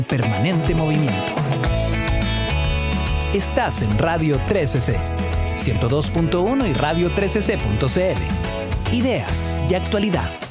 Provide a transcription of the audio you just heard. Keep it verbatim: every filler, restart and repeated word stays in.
permanente movimiento. Estás en Radio trece C, ciento dos punto uno y radio trece c punto c l. Ideas de actualidad.